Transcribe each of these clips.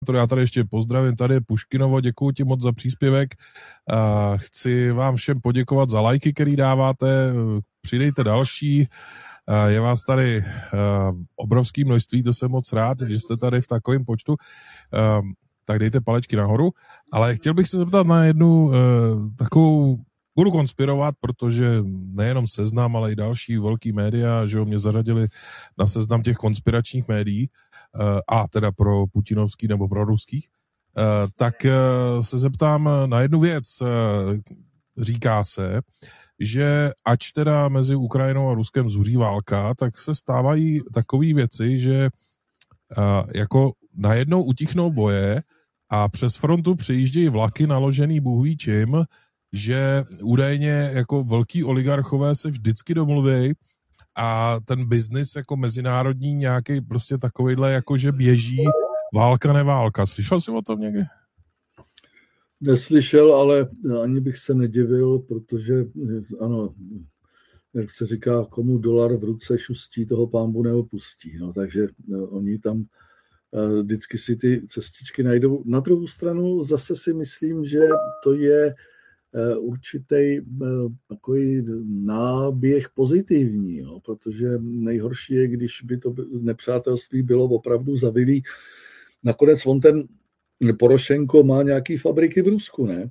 Já tady ještě pozdravím, tady je Puškinovo, děkuji ti moc za příspěvek. Chci vám všem poděkovat za lajky, který dáváte, přidejte další. Je vás tady obrovské množství, to jsem moc rád, že jste tady v takovém počtu. Tak dejte palečky nahoru. Ale chtěl bych se zeptat na jednu takovou, budu konspirovat, protože nejenom Seznam, ale i další velký média, že mě zařadili na seznam těch konspiračních médií, a teda pro putinovský nebo pro ruských, tak se zeptám na jednu věc. Říká se, že ač teda mezi Ukrajinou a Ruskem zuří válka, tak se stávají takové věci, že jako najednou utichnou boje a přes frontu přijíždějí vlaky naložený bůh ví čím, že údajně jako velký oligarchové se vždycky domluví a ten biznis jako mezinárodní nějaký prostě takovejhle jako že běží válka neválka. Slyšel jsi o tom někdy? Neslyšel, ale ani bych se nedivil, protože ano, jak se říká, komu dolar v ruce šustí, toho pánbu neopustí. No, takže oni tam vždycky si ty cestičky najdou. Na druhou stranu zase si myslím, že to je určitý takový náběh pozitivní, jo, protože nejhorší je, když by to nepřátelství bylo opravdu zavilý. Nakonec on ten Porošenko má nějaký fabriky v Rusku, ne?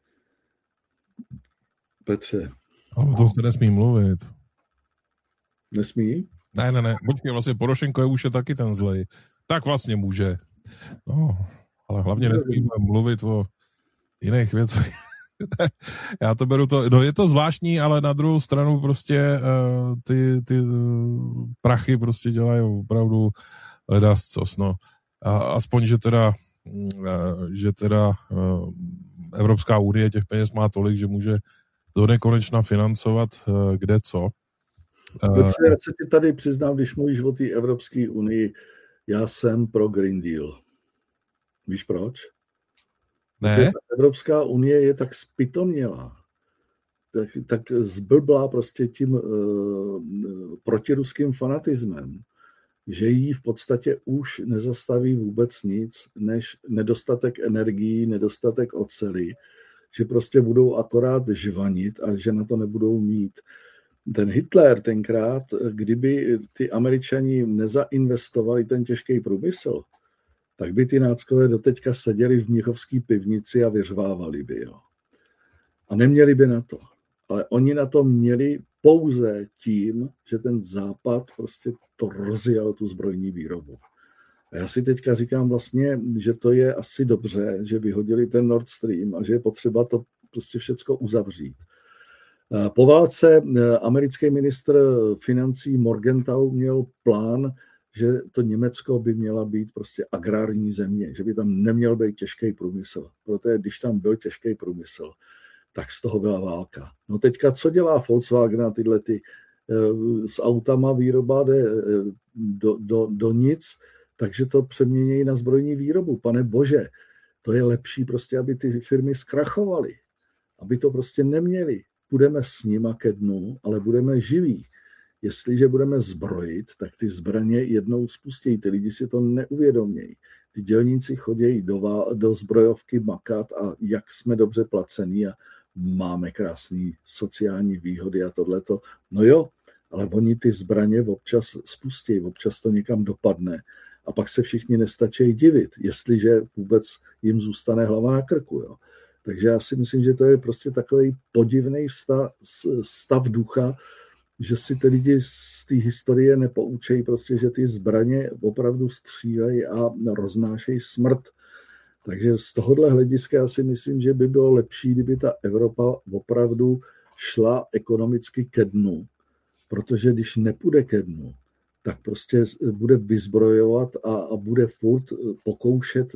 Petře. O tom se nesmí mluvit. Nesmí? Ne. Počkej, vlastně Porošenko už je taky ten zlej. Tak vlastně může. No, ale hlavně nesmíme mluvit o jiných věcech. Já to beru to, no je to zvláštní, ale na druhou stranu prostě ty prachy prostě dělají opravdu ledascos, no. A aspoň, že teda Evropská unie těch peněz má tolik, že může do nekonečna financovat kde co. Já se ti tady přiznám, když mluvíš o té Evropské unii, já jsem pro Green Deal. Víš proč? Ne? Evropská unie je tak spitomnělá, tak zblblá prostě tím protiruským fanatismem, že jí v podstatě už nezastaví vůbec nic, než nedostatek energií, nedostatek oceli, že prostě budou akorát žvanit a že na to nebudou mít. Ten Hitler tenkrát, kdyby ty Američani nezainvestovali ten těžký průmysl, tak by ty náckové doteďka seděli v mnichovské pivnici a vyřvávali by. Jo. A neměli by na to. Ale oni na to měli pouze tím, že ten západ prostě to rozjel tu zbrojní výrobu. A já si teďka říkám vlastně, že to je asi dobře, že vyhodili ten Nord Stream a že je potřeba to prostě všecko uzavřít. Po válce americký ministr financí Morgenthau měl plán, že to Německo by měla být prostě agrární země, že by tam neměl být těžký průmysl. Protože když tam byl těžký průmysl, tak z toho byla válka. No teďka, co dělá Volkswagen a tyhle s autama výroba jde do nic, takže to přeměnějí na zbrojní výrobu. Pane bože, to je lepší prostě, aby ty firmy zkrachovaly, aby to prostě neměli. Budeme s nima ke dnu, ale budeme živí. Jestliže budeme zbrojit, tak ty zbraně jednou spustí. Ty lidi si to neuvědomějí. Ty dělníci chodí do zbrojovky makat a jak jsme dobře placení a máme krásné sociální výhody a tohleto. No jo, ale oni ty zbraně občas spustí, občas to někam dopadne a pak se všichni nestačí divit, jestliže vůbec jim zůstane hlava na krku. Jo. Takže já si myslím, že to je prostě takový podivný stav ducha, že si ty lidi z té historie nepoučejí, prostě, že ty zbraně opravdu střílejí a roznášejí smrt. Takže z tohohle hlediska já si myslím, že by bylo lepší, kdyby ta Evropa opravdu šla ekonomicky ke dnu. Protože když nepůjde ke dnu, tak prostě bude vyzbrojovat a bude furt pokoušet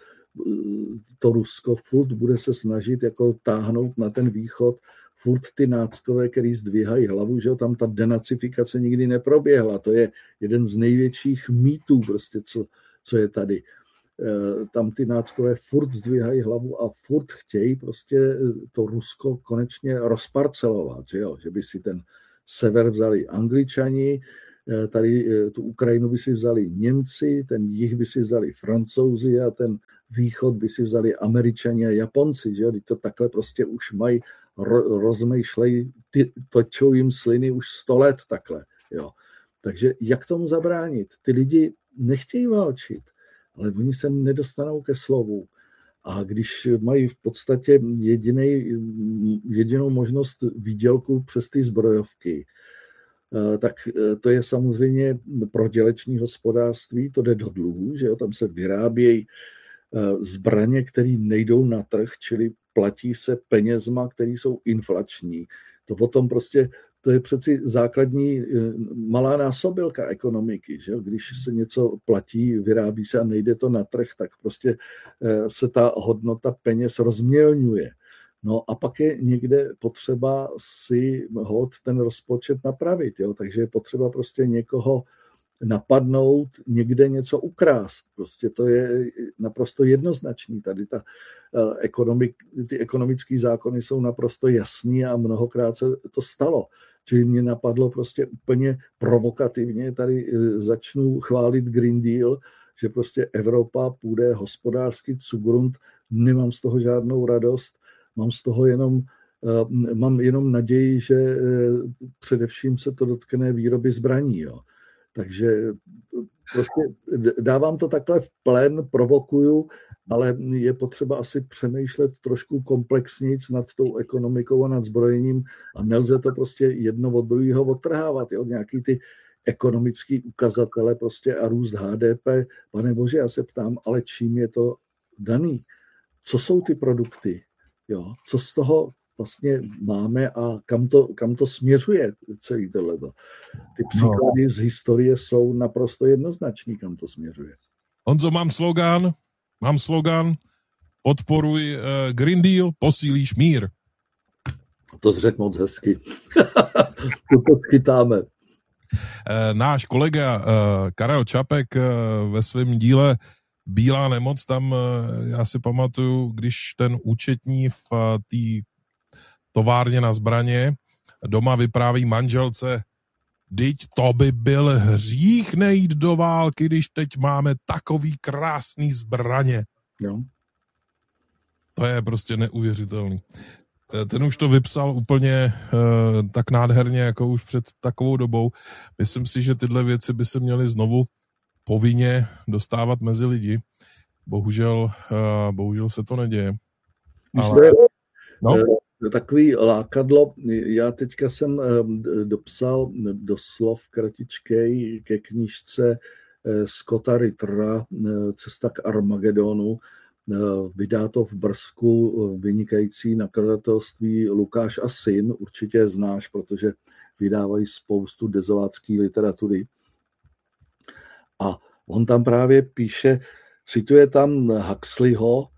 to Rusko, furt bude se snažit jako táhnout na ten východ, furt ty náckové, který zdvíhají hlavu, že tam ta denacifikace nikdy neproběhla. To je jeden z největších mýtů, prostě, co je tady. Tam ty náckové furt zdvíhají hlavu a furt chtějí prostě to Rusko konečně rozparcelovat, že by si ten sever vzali Angličani, tady tu Ukrajinu by si vzali Němci, ten jih by si vzali Francouzi a ten východ by si vzali Američani a Japonci, že jo? To takhle prostě už mají, rozmýšlejí, točou jim sliny už 100 let takhle, jo. Takže jak tomu zabránit? Ty lidi nechtějí válčit, ale oni se nedostanou ke slovu. A když mají v podstatě jedinou možnost výdělku přes ty zbrojovky, tak to je samozřejmě proděleční hospodářství, to jde do dluhů, že jo, tam se vyrábějí zbraně, které nejdou na trh, čili platí se penězma, které jsou inflační. To potom prostě, to je přeci základní malá násobilka ekonomiky, že jo? Když se něco platí, vyrábí se a nejde to na trh, tak prostě se ta hodnota peněz rozmělňuje. No a pak je někde potřeba si ten rozpočet napravit, jo? Takže je potřeba prostě někoho napadnout, někde něco ukrást. Prostě to je naprosto jednoznačný. Tady ty ekonomické zákony jsou naprosto jasný a mnohokrát se to stalo. Čili mě napadlo prostě úplně provokativně, tady začnu chválit Green Deal, že prostě Evropa půjde hospodářský zugrund, nemám z toho žádnou radost, mám jenom naději, že především se to dotkne výroby zbraní, jo. Takže prostě dávám to takhle v plén, provokuju, ale je potřeba asi přemýšlet trošku komplexnějc nad tou ekonomikou a nad zbrojením a nelze to prostě jedno od druhého odtrhávat. Jo? Nějaký ty ekonomický ukazatele prostě a růst HDP. Pane Bože, já se ptám, ale čím je to daný? Co jsou ty produkty? Jo? Co z toho vlastně máme a kam to směřuje celý tohleto. Ty příklady z historie jsou naprosto jednoznačný, kam to směřuje. Honzo, mám slogan, podporuj Green Deal, posílíš mír. To jsi řekl moc hezky. To schytáme. Náš kolega Karel Čapek ve svém díle Bílá nemoc, tam já si pamatuju, když ten účetní v té továrně na zbraně doma vypráví manželce, Vždyť to by byl hřích nejít do války, když teď máme takový krásný zbraně. Jo. To je prostě neuvěřitelný. Ten už to vypsal úplně tak nádherně, jako už před takovou dobou. Myslím si, že tyhle věci by se měly znovu povinně dostávat mezi lidi. Bohužel se to neděje. Ale... No? Takový lákadlo, já teďka jsem dopsal doslov kratičkej ke knížce Scotta Rittera Cesta k Armagedonu. Vydá to v Brzku vynikající nakladatelství Lukáš a syn, určitě je znáš, protože vydávají spoustu dezolátské literatury. A on tam právě píše, cituje tam Huxleyho,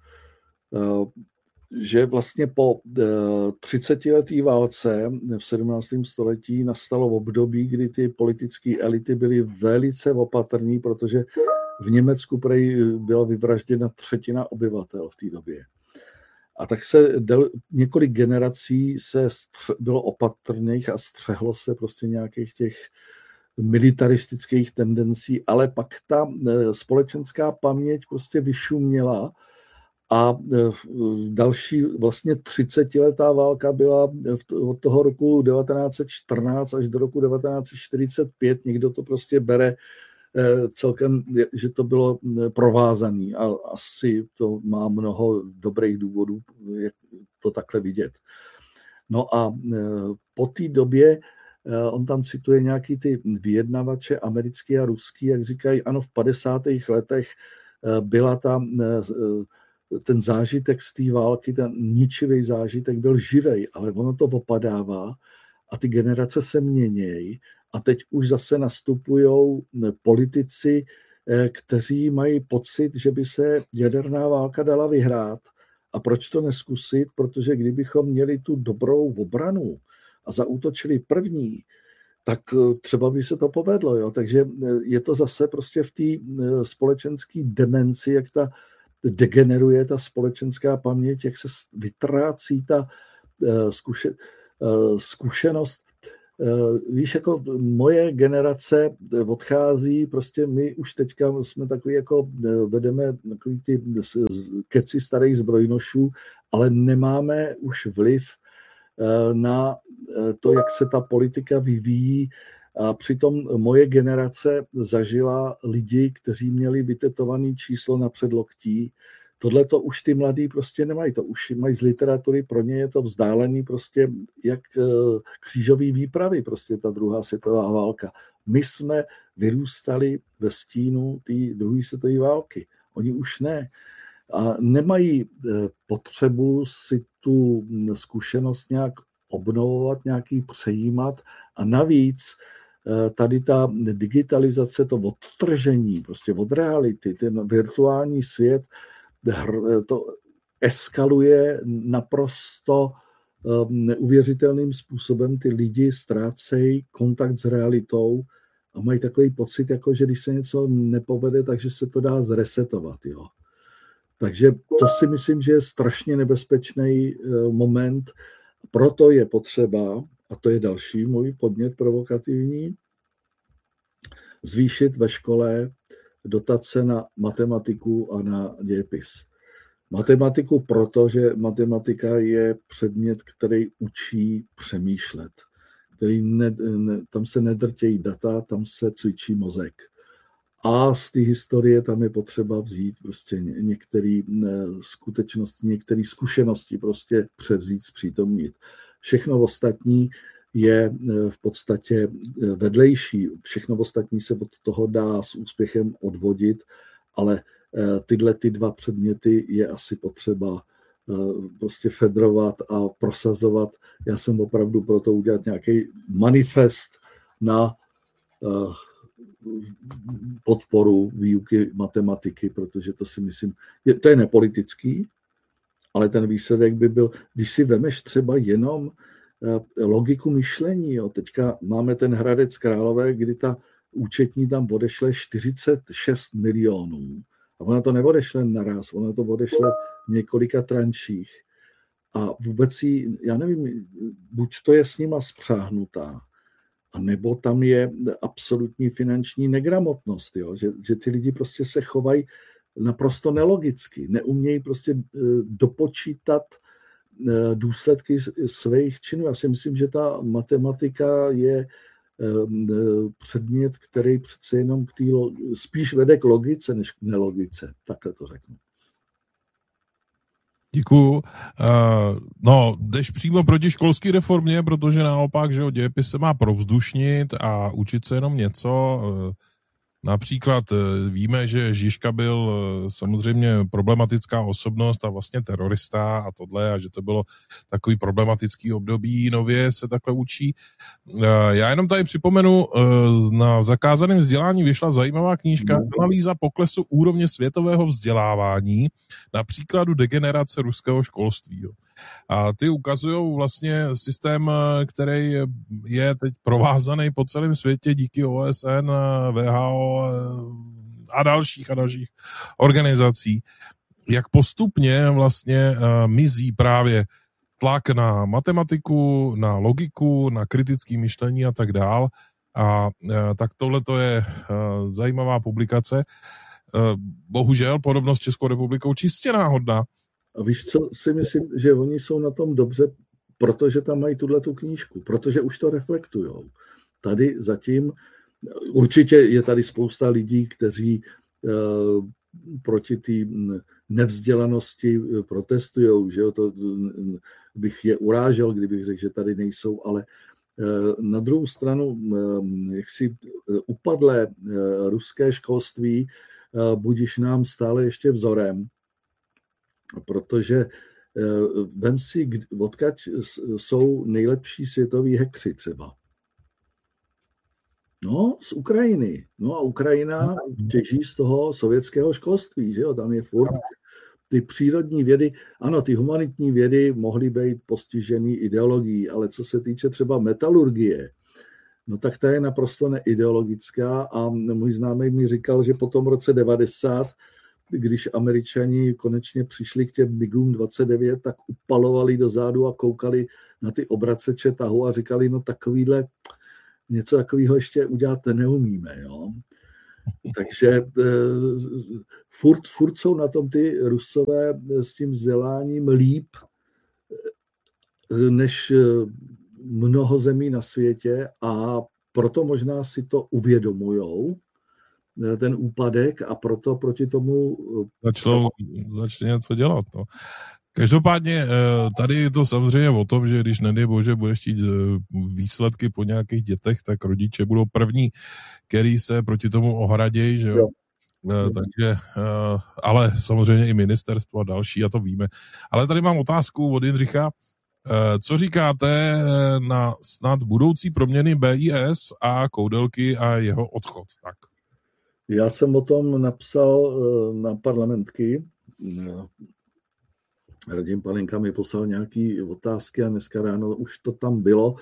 že vlastně po 30letý válce v 17. století nastalo období, kdy ty politické elity byly velice opatrní, protože v Německu prej byla vyvražděna 1/3 obyvatel v té době. A tak se několik generací bylo opatrných a střehlo se prostě nějakých těch militaristických tendencí, ale pak ta společenská paměť prostě vyšuměla. A další vlastně 30letá válka byla od toho roku 1914 až do roku 1945. Někdo to prostě bere celkem, že to bylo provázané a asi to má mnoho dobrých důvodů, jak to takhle vidět. No a po té době on tam cituje nějaký ty vyjednavače americký a ruský, jak říkají, ano, v 50. letech byla tam ten zážitek z té války, ten ničivý zážitek byl živej, ale ono to opadává a ty generace se měnějí a teď už zase nastupují politici, kteří mají pocit, že by se jaderná válka dala vyhrát. A proč to neskusit? Protože kdybychom měli tu dobrou obranu a zaútočili první, tak třeba by se to povedlo. Jo? Takže je to zase prostě v té společenské demenci, jak ta degeneruje ta společenská paměť, jak se vytrácí ta zkušenost. víš, jako moje generace odchází, prostě my už teďka jsme takový jako vedeme takový ty keci starých zbrojnošů, ale nemáme už vliv na to, jak se ta politika vyvíjí. A přitom moje generace zažila lidi, kteří měli vytetovaný číslo na předloktí. Tohle to už ty mladí prostě nemají, to už mají z literatury, pro ně je to vzdálený prostě jak křížový výpravy, prostě ta druhá světová válka. My jsme vyrůstali ve stínu té druhé světové války, oni už ne. A nemají potřebu si tu zkušenost nějak obnovovat, nějaký přejímat a navíc tady ta digitalizace, to odtržení prostě od reality, ten virtuální svět, to eskaluje naprosto neuvěřitelným způsobem. Ty lidi ztrácejí kontakt s realitou a mají takový pocit, jako že když se něco nepovede, takže se to dá zresetovat. Jo. Takže to si myslím, že je strašně nebezpečný moment. Proto je potřeba, a to je další můj podnět provokativní, zvýšit ve škole dotace na matematiku a na dějepis. Matematiku, protože matematika je předmět, který učí přemýšlet. Tam se nedrtějí data, tam se cvičí mozek. A z té historie tam je potřeba vzít prostě některé skutečnosti, některé zkušenosti prostě převzít, zpřítomnit. Všechno ostatní je v podstatě vedlejší. Všechno ostatní se od toho dá s úspěchem odvodit, ale tyhle ty dva předměty je asi potřeba prostě federovat a prosazovat. Já jsem opravdu pro to udělat nějaký manifest na podporu výuky matematiky, protože to si myslím, to je nepolitický, ale ten výsledek by byl, když si vemeš třeba jenom logiku myšlení. Jo. Teďka máme ten Hradec Králové, kdy ta účetní tam odešle 46 milionů. A ona to neodešle naraz, ona to odešle v několika trančích. A vůbec jí, já nevím, buď to je s nima spřáhnutá, a nebo tam je absolutní finanční negramotnost, jo? Že ty lidi prostě se chovají naprosto nelogicky, neumějí prostě dopočítat důsledky svých činů. Já si myslím, že ta matematika je předmět, který přece jenom spíš vede k logice, než k nelogice. Takhle to řeknu. Děkuju. No, jdeš přímo proti školské reformě, protože naopak, že dějepis se má provzdušnit a učit se jenom něco. Například víme, že Žižka byl samozřejmě problematická osobnost a vlastně terorista a tohle, a že to bylo takový problematický období, nově se takhle učí. Já jenom tady připomenu, na zakázaném vzdělání vyšla zajímavá knížka Analýza poklesu úrovně světového vzdělávání na příkladu degenerace ruského školství. A ty ukazují vlastně systém, který je teď provázaný po celém světě díky OSN, WHO a dalších organizací, jak postupně vlastně mizí právě tlak na matematiku, na logiku, na kritické myšlení a tak dál. A tak tohle to je zajímavá publikace. Bohužel podobnost s Českou republikou čistě náhodná. A víš, co si myslím, že oni jsou na tom dobře, protože tam mají tuhletu knížku, protože už to reflektujou. Tady zatím, určitě je tady spousta lidí, kteří proti té nevzdělanosti protestují, že jo, to bych je urážel, kdybych řekl, že tady nejsou, ale na druhou stranu, jaksi upadlé ruské školství budiž nám stále ještě vzorem, protože vem si, odkud jsou nejlepší světoví hackři třeba. No, z Ukrajiny. No a Ukrajina těží z toho sovětského školství, že jo, tam je furt ty přírodní vědy, ano, ty humanitní vědy mohly být postižený ideologií, ale co se týče třeba metalurgie, no tak ta je naprosto neideologická a můj známý mi říkal, že po tom roce 90 když Američani konečně přišli k těm MiGům 29, tak upalovali do zádu a koukali na ty obraceče tahu a říkali, no něco takového ještě udělat neumíme. Jo? Takže furt jsou na tom ty Rusové s tím vzděláním líp než mnoho zemí na světě a proto možná si to uvědomujou, ten úpadek, a proto proti tomu začne něco dělat. No. Každopádně tady je to samozřejmě o tom, že když nedej bože budeš chtít výsledky po nějakých dětech, tak rodiče budou první, který se proti tomu ohradějí, že jo? Takže, ale samozřejmě i ministerstvo a další, a to víme. Ale tady mám otázku od Jindřicha. Co říkáte na snad budoucí proměny BIS a Koudelky a jeho odchod? Tak. Já jsem o tom napsal na Parlamentky. Radim Palinka mi poslal nějaké otázky a dneska ráno už to tam bylo.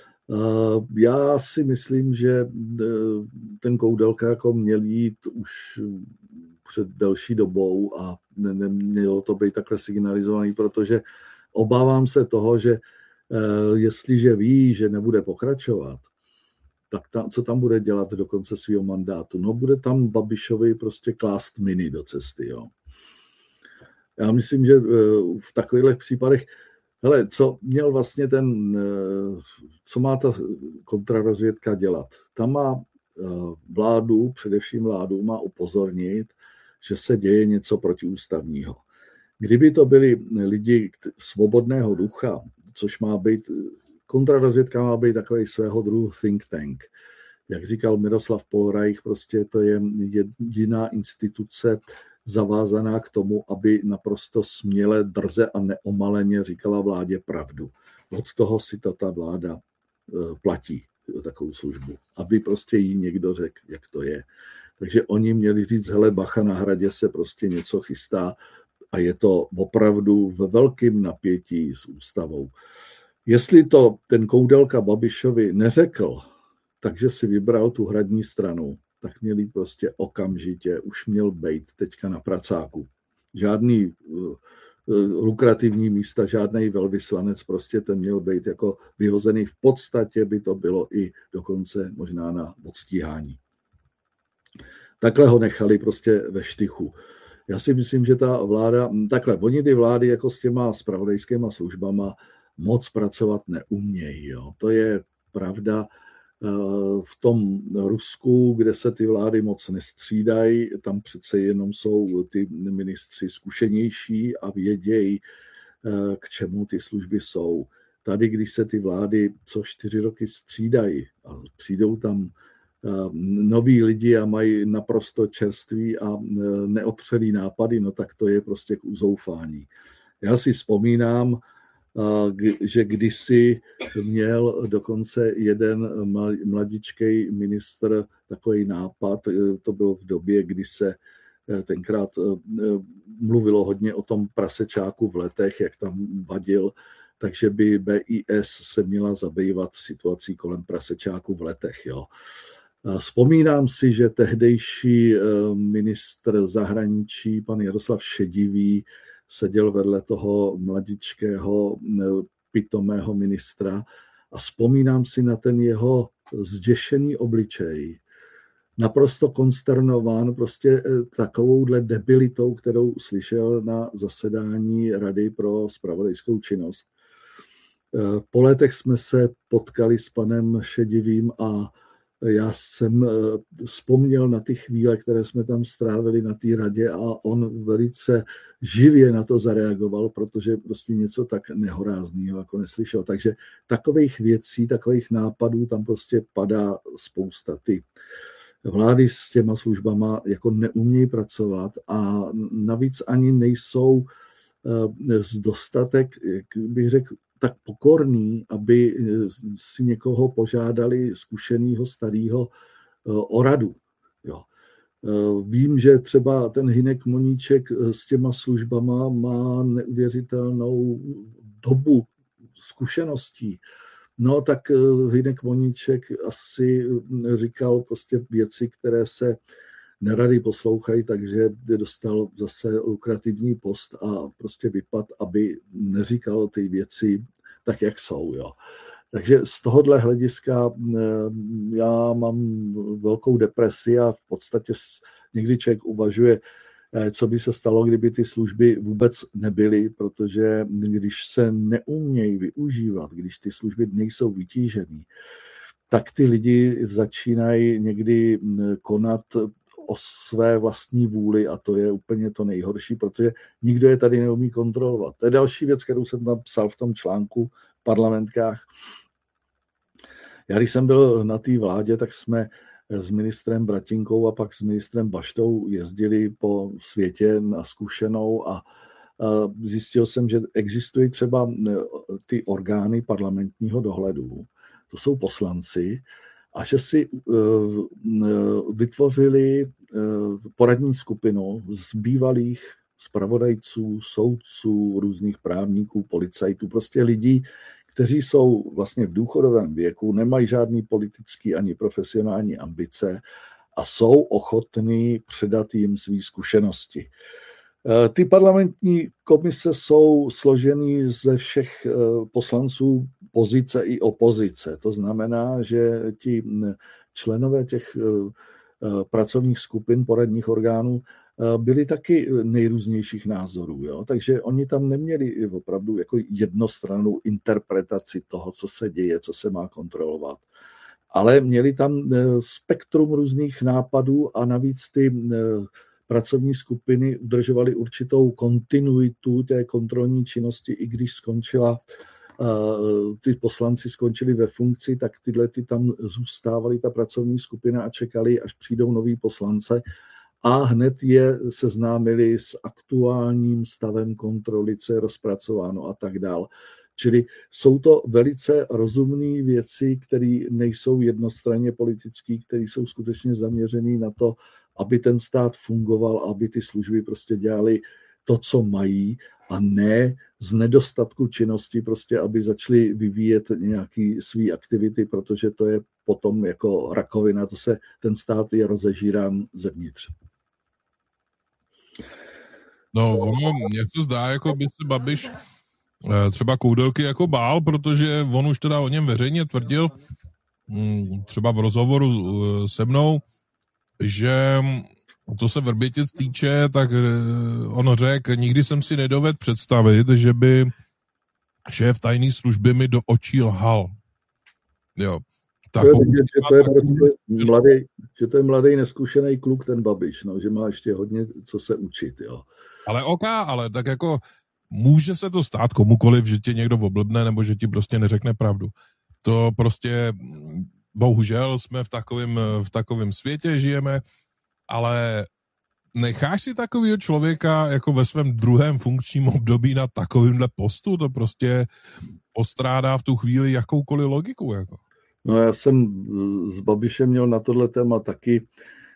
Já si myslím, že ten Koudelka jako měl jít už před delší dobou a nemělo to být takhle signalizovaný, protože obávám se toho, že jestliže ví, že nebude pokračovat, tak co tam bude dělat do konce svého mandátu? No bude tam Babišovi prostě klást miny do cesty. Jo. Já myslím, že v takových případech, hele, co měl vlastně co má ta kontrarozvědka dělat? Tam má vládu, především vládu, má upozornit, že se děje něco protiústavního. Kdyby to byli lidi svobodného ducha, což má být, kontrarozvědka má být takový svého druhu think tank. Jak říkal Miroslav Polreich, prostě to je jediná instituce zavázaná k tomu, aby naprosto směle, drze a neomaleně říkala vládě pravdu. Od toho si ta vláda platí takovou službu, aby prostě jí někdo řekl, jak to je. Takže oni měli říct, hele, bacha, na Hradě se prostě něco chystá a je to opravdu ve velkém napětí s ústavou. Jestli to ten Koudelka Babišovi neřekl, takže si vybral tu hradní stranu, tak měl jít prostě okamžitě, už měl být teďka na pracáku. Žádný lukrativní místa, žádný velvyslanec, prostě ten měl být jako vyhozený. V podstatě by to bylo i dokonce možná na odstíhání. Takhle ho nechali prostě ve štychu. Já si myslím, že ta vláda, takhle, oni ty vlády jako s těma zpravodajskýma službama moc pracovat neumějí. Jo. To je pravda. V tom Rusku, kde se ty vlády moc nestřídají, tam přece jenom jsou ty ministři zkušenější a vědějí, k čemu ty služby jsou. Tady, když se ty vlády co 4 roky střídají a přijdou tam noví lidi a mají naprosto čerství a neotřelý nápady, no tak to je prostě k uzoufání. Já si vzpomínám, že kdysi měl dokonce jeden mladičkej ministr takový nápad, to bylo v době, kdy se tenkrát mluvilo hodně o tom prasečáku v Letech, jak tam vadil, takže by BIS se měla zabývat situací kolem prasečáku v Letech. Jo. Vzpomínám si, že tehdejší ministr zahraničí, pan Jaroslav Šedivý, seděl vedle toho mladičkého pitomého ministra a vzpomínám si na ten jeho zděšený obličej, naprosto konsternován prostě takovouhle debilitou, kterou slyšel na zasedání Rady pro zpravodajskou činnost. Po letech jsme se potkali s panem Šedivým a já jsem vzpomněl na ty chvíle, které jsme tam strávili na té radě a on velice živě na to zareagoval, protože prostě něco tak nehorázného jako neslyšel. Takže takových věcí, takových nápadů tam prostě padá spousta. Ty vlády s těma službama jako neumějí pracovat a navíc ani nejsou z dostatek, jak bych řekl, tak pokorný, aby si někoho požádali zkušenýho starého o radu. Jo. Vím, že třeba ten Hynek Moníček s těma službama má neuvěřitelnou dobu zkušeností. No tak Hynek Moníček asi říkal prostě věci, které se nerady poslouchají, takže dostal zase lukrativní post a prostě vypad, aby neříkal ty věci tak, jak jsou. Jo. Takže z tohohle hlediska já mám velkou depresi a v podstatě někdy člověk uvažuje, co by se stalo, kdyby ty služby vůbec nebyly, protože když se neumějí využívat, když ty služby nejsou vytížený, tak ty lidi začínají někdy konat o své vlastní vůli a to je úplně to nejhorší, protože nikdo je tady neumí kontrolovat. To je další věc, kterou jsem tam psal v tom článku v Parlamentkách. Já když jsem byl na té vládě, tak jsme s ministrem Bratinkou a pak s ministrem Baštou jezdili po světě na zkušenou a zjistil jsem, že existují třeba ty orgány parlamentního dohledu, to jsou poslanci, a že si vytvořili poradní skupinu z bývalých zpravodajců, soudců, různých právníků, policajtů, prostě lidí, kteří jsou vlastně v důchodovém věku, nemají žádný politický ani profesionální ambice a jsou ochotní předat jim své zkušenosti. Ty parlamentní komise jsou složeny ze všech poslanců pozice i opozice. To znamená, že ti členové těch pracovních skupin, poradních orgánů byli taky nejrůznějších názorů. Jo? Takže oni tam neměli opravdu jako jednostrannou interpretaci toho, co se děje, co se má kontrolovat. Ale měli tam spektrum různých nápadů a navíc ty pracovní skupiny udržovaly určitou kontinuitu té kontrolní činnosti, i když skončila, ty poslanci skončili ve funkci, tak tyhle tam zůstávaly ta pracovní skupina a čekali, až přijdou noví poslance a hned je seznámili s aktuálním stavem kontroly, co je rozpracováno a tak dál. Čili jsou to velice rozumné věci, které nejsou jednostranně politické, které jsou skutečně zaměřené na to, aby ten stát fungoval, aby ty služby prostě dělaly to, co mají, a ne z nedostatku činnosti, prostě aby začaly vyvíjet nějaké své aktivity, protože to je potom jako rakovina, ten stát je rozežírán zevnitř. No, mně se zdá, jako by se Babiš třeba Koudelky jako bál, protože on už teda o něm veřejně tvrdil, třeba v rozhovoru se mnou, že co se Vrbětic týče, tak on řekl, nikdy jsem si nedovedl představit, že by šéf tajné služby mi do očí lhal. Jo. Tak to je vidět, že to je mladý neskušený kluk, ten Babiš, no, že má ještě hodně co se učit. Jo. Ale tak jako může se to stát komukoliv, že tě někdo oblbne nebo že ti prostě neřekne pravdu. To prostě bohužel jsme v takovém světě žijeme, ale necháš si takového člověka jako ve svém druhém funkčním období na takovýmhle postu? To prostě postrádá v tu chvíli jakoukoliv logiku. Jako. No já jsem s Babišem měl na tohle téma taky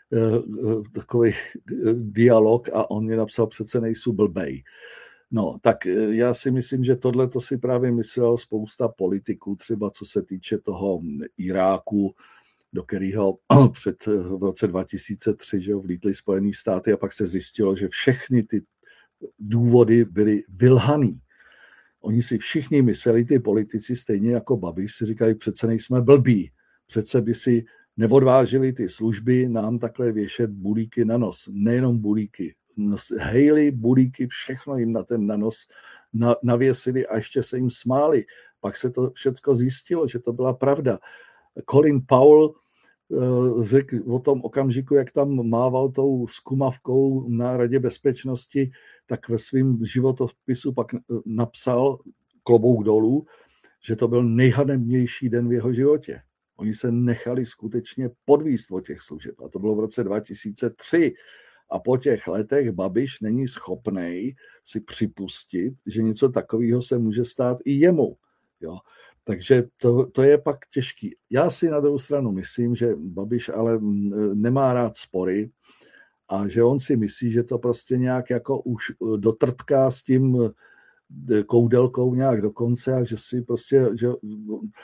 takový dialog a on mi napsal, přece nejsou blbej. No, tak já si myslím, že tohle to si právě myslel spousta politiků, třeba co se týče toho Iráku, do kterého v roce 2003 že vlítly Spojené státy a pak se zjistilo, že všechny ty důvody byly vylhaný. Oni si všichni mysleli, ty politici, stejně jako Babiš, si říkali, přece nejsme blbí, přece by si neodvážili ty služby nám takhle věšet bulíky na nos. Nejenom bulíky, hejly, bulíky, všechno jim na ten nos navěsili a ještě se jim smáli. Pak se to všecko zjistilo, že to byla pravda. Colin Powell řekl o tom okamžiku, jak tam mával tou skumavkou na Radě bezpečnosti, tak ve svém životopisu pak napsal, klobouk dolů, že to byl nejhanebnější den v jeho životě. Oni se nechali skutečně podvíst od těch služeb. A to bylo v roce 2003. A po těch letech Babiš není schopnej si připustit, že něco takového se může stát i jemu. Jo. Takže to je pak těžký. Já si na druhou stranu myslím, že Babiš ale nemá rád spory a že on si myslí, že to prostě nějak jako už dotrtká s tím Koudelkou nějak do konce a že si prostě, že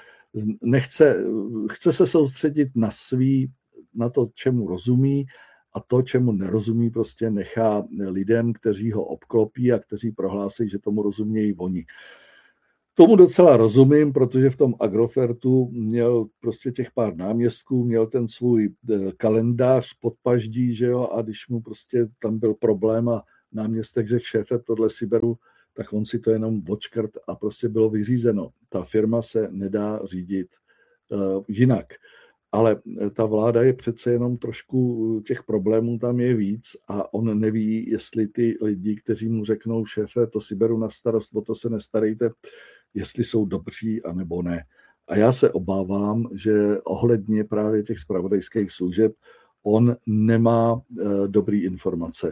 chce se soustředit na to, čemu rozumí a to, čemu nerozumí, prostě nechá lidem, kteří ho obklopí a kteří prohlásí, že tomu rozumějí oni. Tomu docela rozumím, protože v tom Agrofertu měl prostě těch pár náměstků, měl ten svůj kalendář pod paždí, že jo, a když mu prostě tam byl problém a náměstek řekl šéfe, tohle si beru, tak on si to jenom odškrt a prostě bylo vyřízeno. Ta firma se nedá řídit jinak. Ale ta vláda je přece jenom trošku, těch problémů tam je víc a on neví, jestli ty lidi, kteří mu řeknou šéfe, to si beru na starost, o to se nestarejte, jestli jsou dobří, anebo ne. A já se obávám, že ohledně právě těch zpravodajských služeb on nemá dobrý informace.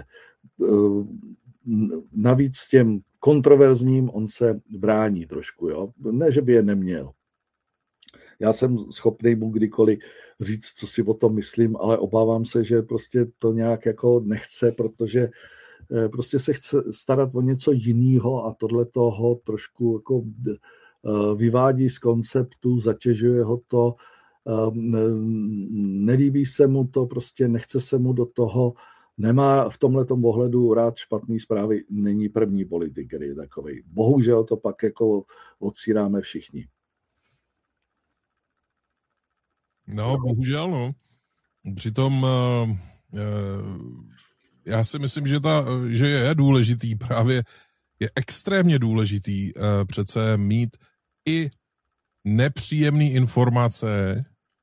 Navíc těm kontroverzním on se brání trošku. Jo? Ne, že by je neměl. Já jsem schopný mu kdykoliv říct, co si o tom myslím, ale obávám se, že prostě to nějak jako nechce, protože prostě se chce starat o něco jiného a tohle toho trošku jako vyvádí z konceptu, zatěžuje ho to, nelíbí se mu to, prostě nechce se mu do toho, nemá v tomhletom ohledu rád špatný zprávy, není první politik, který je takovej. Bohužel to pak jako odsíráme všichni. No, bohužel, no. Přitom já si myslím, že je důležitý, právě je extrémně důležitý přece mít i nepříjemné informace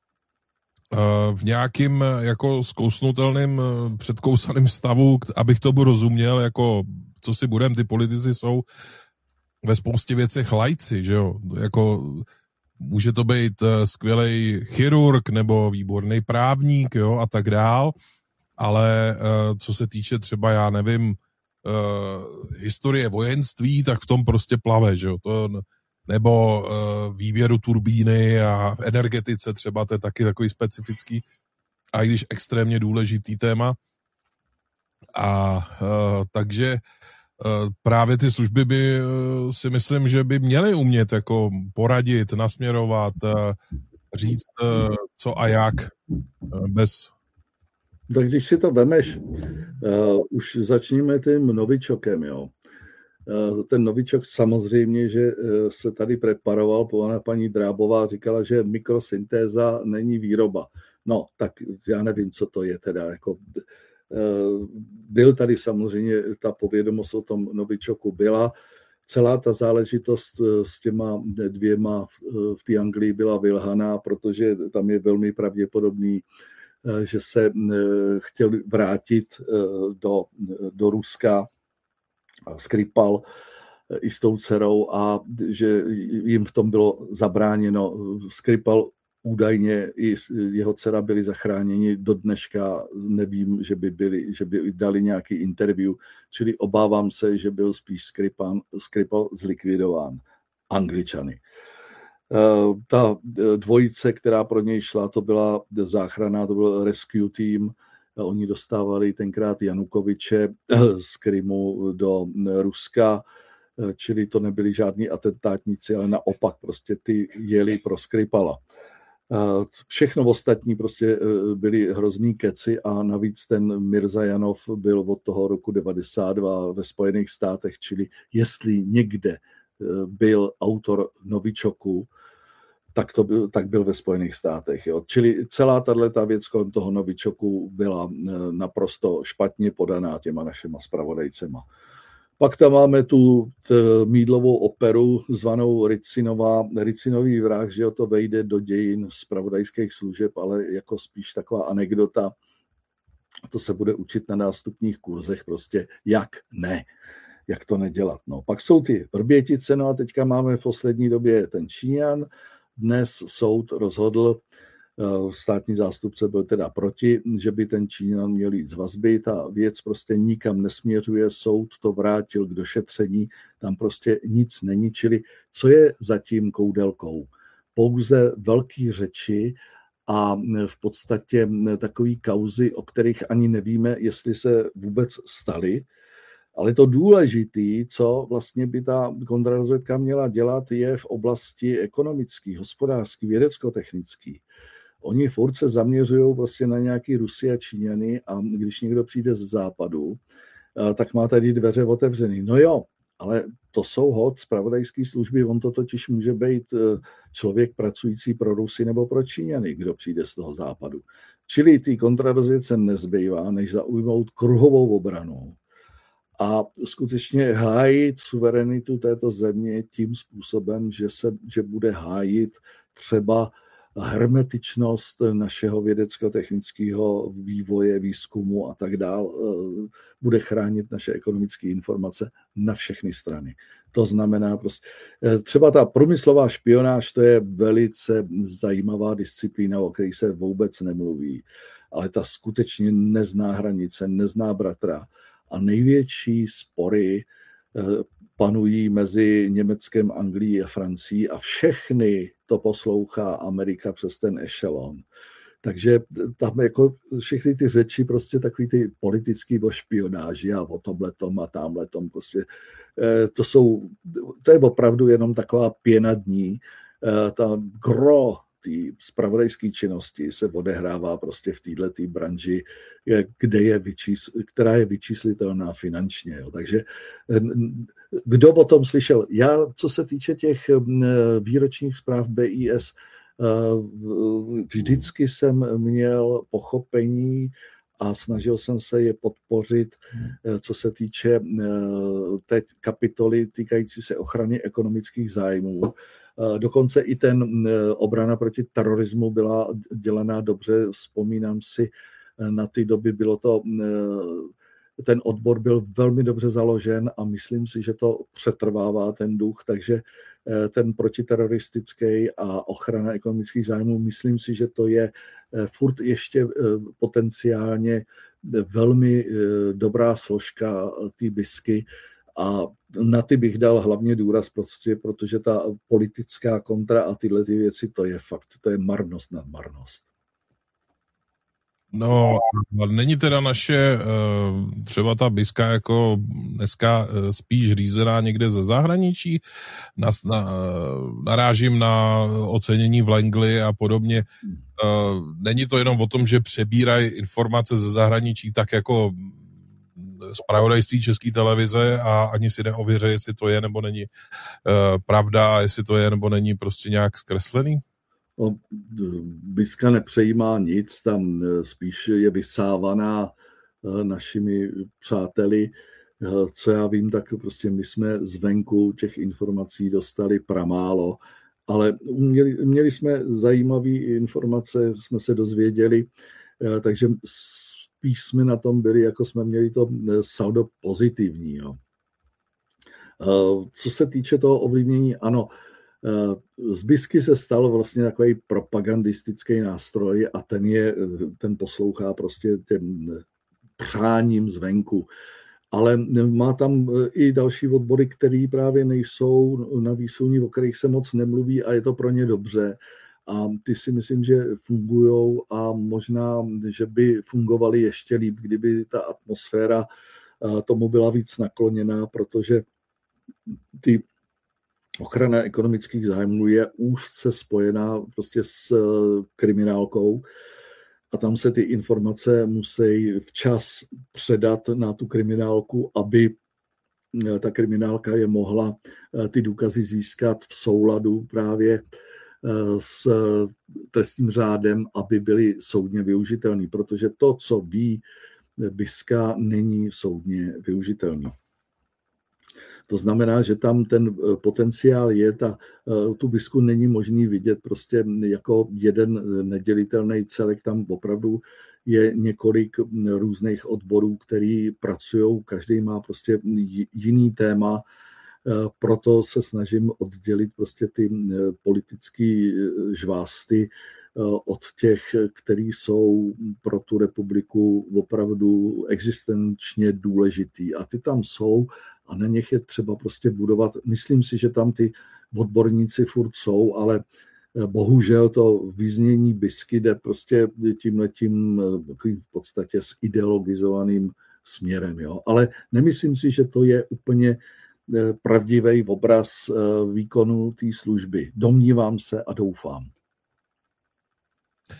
v nějakým jako zkousnutelným předkousaným stavu, abych tomu rozuměl, jako co si budem, ty politici jsou ve spoustě věcech lajci, že jo, jako může to být skvělej chirurg nebo výborný právník, jo, a tak dál, ale co se týče třeba, já nevím, historie vojenství, tak v tom prostě plave, že jo, to, nebo výběru turbíny a v energetice třeba, to je taky takový specifický, a i když extrémně důležitý téma. A takže právě ty služby by si myslím, že by měly umět jako poradit, nasměrovat, říct co a jak bez... Tak když si to vemeš, už začneme tím novičokem, jo. Ten novičok samozřejmě, že se tady preparoval, paní Drábová říkala, že mikrosyntéza není výroba. No, tak já nevím, co to je teda, jako... Byl tady samozřejmě, ta povědomost o tom novičoku byla. Celá ta záležitost s těma dvěma v té Anglii byla vylhaná, protože tam je velmi pravděpodobný, že se chtěli vrátit do Ruska, Skripal i s tou dcerou a že jim v tom bylo zabráněno. Skripal údajně i jeho dcera byli zachráněni, do dneška nevím, že by dali nějaký interview, čili obávám se, že byl spíš Skripal zlikvidován Angličany. Ta dvojice, která pro něj šla, to byla záchrana, to byl rescue team, oni dostávali tenkrát Janukoviče z Krymu do Ruska, čili to nebyli žádní atentátníci, ale naopak prostě ty jeli pro Skripala. Všechno ostatní prostě byly hrozný keci a navíc ten Mirzajanov byl od toho roku 92 ve Spojených státech, čili jestli někde byl autor novičoku, tak byl ve Spojených státech. Jo. Čili celá tato věc kolem toho novičoku byla naprosto špatně podaná těma našima zpravodajcema. Pak tam máme tu mýdlovou operu zvanou Ricinový vrah, že to vejde do dějin zpravodajských služeb, ale jako spíš taková anekdota. To se bude učit na nástupních kurzech prostě, jak to nedělat. No. Pak jsou ty Vrbětice, no a teďka máme v poslední době ten Číňan. Dnes soud rozhodl, státní zástupce byl teda proti, že by ten Číňan měl jít z vazby. Ta věc prostě nikam nesměřuje, soud to vrátil k došetření, tam prostě nic není, čili co je za tím koudelkou? Pouze velký řeči a v podstatě takový kauzy, o kterých ani nevíme, jestli se vůbec staly. Ale to důležité, co vlastně by ta kontrarozvědka měla dělat, je v oblasti ekonomický, hospodářský, vědecko-technický. Oni furt se zaměřují prostě na nějaký Rusy a Číňany a když někdo přijde z západu, tak má tady dveře otevřený. No jo, ale to jsou hod zpravodajské služby, on to totiž může být člověk pracující pro Rusy nebo pro Číňany, kdo přijde z toho západu. Čili té kontrarozvědce nezbývá, než zaujmout kruhovou obranu a skutečně hájit suverenitu této země tím způsobem, že bude hájit třeba hermetičnost našeho vědecko-technického vývoje, výzkumu a tak dál, bude chránit naše ekonomické informace na všechny strany. To znamená prostě, třeba ta průmyslová špionáž, to je velice zajímavá disciplína, o které se vůbec nemluví, ale ta skutečně nezná hranice, nezná bratra a největší spory panují mezi Německem, Anglií a Francií a všechny to poslouchá Amerika přes ten ešelon. Takže tam jako všechny ty řeči, prostě takový ty politický o špionáži a o tomhletom a tamhletom, prostě to je opravdu jenom taková pěna dní. Ta gro té zpravodajské činnosti se odehrává prostě v této branži, která je vyčíslitelná finančně. Jo. Takže kdo o tom slyšel? Já, co se týče těch výročních zpráv BIS, vždycky jsem měl pochopení a snažil jsem se je podpořit, co se týče té kapitoly týkající se ochrany ekonomických zájmů. Dokonce i ten obrana proti terorismu byla dělaná dobře. Vzpomínám si na ty doby, ten odbor byl velmi dobře založen a myslím si, že to přetrvává ten duch, takže ten protiteroristický a ochrana ekonomických zájmů, myslím si, že to je furt ještě potenciálně velmi dobrá složka té BISky a na ty bych dal hlavně důraz, prostě, protože ta politická kontra a tyhle ty věci, to je fakt, to je marnost nad marnost. No, není teda naše třeba ta BISka jako dneska spíš řízená někde ze zahraničí? Narážím na ocenění v Langley a podobně. Není to jenom o tom, že přebírají informace ze zahraničí tak jako zpravodajství České televize a ani si neověří, jestli to je nebo není pravda a jestli to je nebo není prostě nějak zkreslený? BISka nepřejímá nic, tam spíš je vysávaná našimi přáteli. Co já vím, tak prostě my jsme zvenku těch informací dostali pramálo, ale měli jsme zajímavé informace, jsme se dozvěděli, takže spíš jsme na tom byli, jako jsme měli to saldo pozitivní. Jo. Co se týče toho ovlivnění, ano, z BISky se stalo vlastně takový propagandistický nástroj a ten poslouchá prostě těm přáním zvenku. Ale má tam i další odbory, které právě nejsou na výsluní, o kterých se moc nemluví a je to pro ně dobře. A ty si myslím, že fungujou a možná, že by fungovaly ještě líp, kdyby ta atmosféra tomu byla víc nakloněná, protože ty ochrana ekonomických zájmů je úzce spojená prostě s kriminálkou a tam se ty informace musí včas předat na tu kriminálku, aby ta kriminálka je mohla ty důkazy získat v souladu právě s trestním řádem, aby byly soudně využitelný, protože to, co ví BISka, není soudně využitelný. To znamená, že tam ten potenciál je, tu BISku není možný vidět prostě jako jeden nedělitelný celek, tam opravdu je několik různých odborů, který pracují, každý má prostě jiný téma, proto se snažím oddělit prostě ty politické žvásty od těch, který jsou pro tu republiku opravdu existenčně důležitý. A ty tam jsou a na něch je třeba prostě budovat. Myslím si, že tam ty odborníci furt jsou, ale bohužel to vyznění BISky jde prostě tímhletím v podstatě s ideologizovaným směrem. Jo. Ale nemyslím si, že to je úplně pravdivý obraz výkonu té služby. Domnívám se a doufám.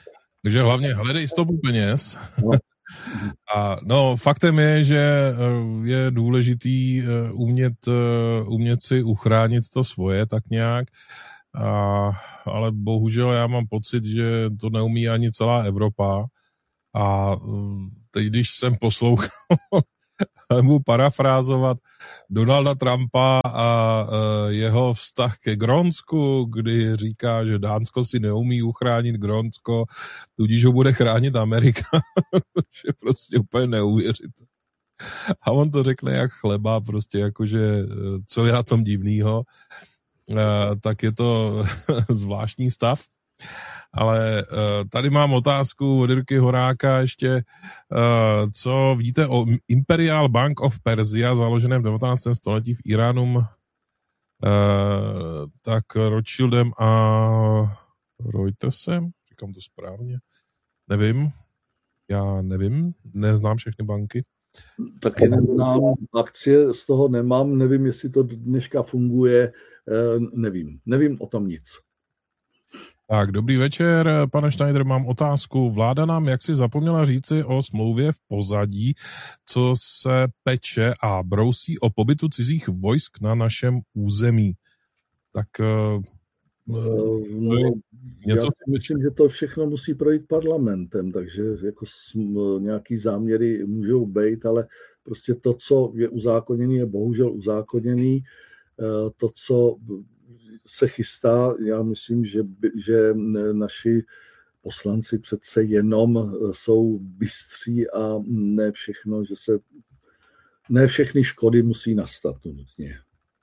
Takže hlavně hledej stopu peněz. No. A no, faktem je, že je důležitý umět si uchránit to svoje tak nějak, ale bohužel já mám pocit, že to neumí ani celá Evropa. A teď, když jsem poslouchal mu parafrázovat Donalda Trumpa a jeho vztah ke Grónsku, kdy říká, že Dánsko si neumí uchránit Grónsko, tudíž ho bude chránit Amerika, což je prostě úplně neuvěřitelné. A on to řekne jak chleba, prostě jakože, co je na tom divnýho, tak je to zvláštní stav. Ale tady mám otázku od Jirky Horáka ještě, co vidíte o Imperial Bank of Persia, založeném v 19. století v Iránu, tak Rothschildem a Reutersem, říkám to správně, já nevím, neznám všechny banky. Taky neznám, akcie z toho nemám, nevím, jestli to dneška funguje, nevím o tom nic. Tak, dobrý večer, pane Schneider, mám otázku. Vláda nám jaksi zapomněla říci o smlouvě v pozadí, co se peče a brousí o pobytu cizích vojsk na našem území. Tak já myslím, že to všechno musí projít parlamentem, takže jako nějaký záměry můžou být, ale prostě to, co je uzákoněný, je bohužel uzákoněný. To, co se chystá, já myslím, že naši poslanci přece jenom jsou bystří a ne všechny škody musí nastat nutně.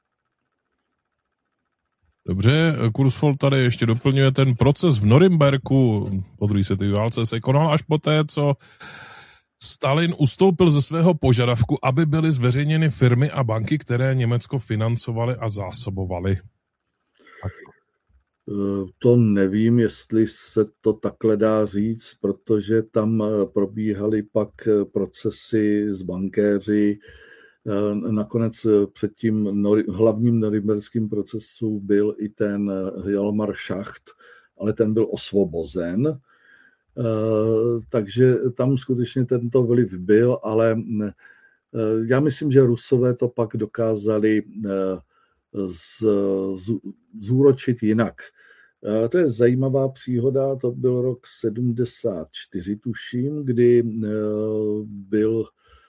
Dobře, Kurzfold tady ještě doplňuje, ten proces v Norimberku po druhé světové válce se konal až poté, co Stalin ustoupil ze svého požadavku, aby byly zveřejněny firmy a banky, které Německo financovaly a zásobovaly. To nevím, jestli se to takhle dá říct, protože tam probíhaly pak procesy s bankéři. Nakonec před tím hlavním norimberským procesu byl i ten Hjalmar Schacht, ale ten byl osvobozen. Takže tam skutečně tento vliv byl, ale já myslím, že Rusové to pak dokázali zúročit jinak. To je zajímavá příhoda, to byl rok 74, tuším, kdy byl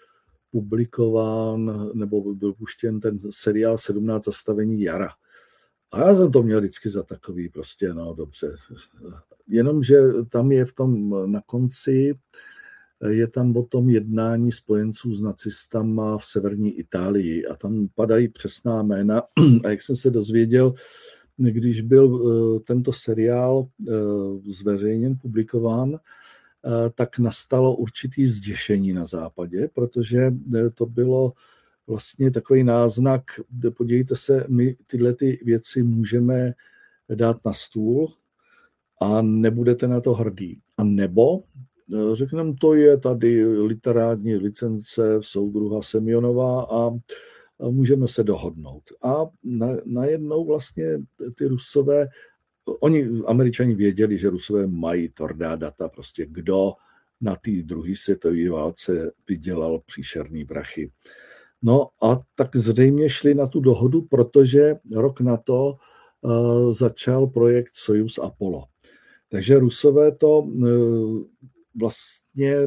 publikován, nebo byl puštěn ten seriál 17 zastavení jara. A já jsem to měl vždycky za takový prostě, no dobře. Jenomže tam je v tom na konci, je tam o tom jednání spojenců s nacistama v severní Itálii a tam padají přesná jména. A jak jsem se dozvěděl, když byl tento seriál zveřejněn, publikován, tak nastalo určitý zděšení na západě, protože to bylo vlastně takový náznak, podívejte se, my tyhle ty věci můžeme dát na stůl a nebudete na to hrdí. A nebo řekneme, to je tady literární licence soudruha Semjonová a můžeme se dohodnout. A najednou vlastně ty Rusové, Američani věděli, že Rusové mají tvrdá data, prostě kdo na té druhé světové válce vydělal příšerný prachy. No a tak zřejmě šli na tu dohodu, protože rok na to začal projekt Sojuz Apollo. Takže Rusové to vlastně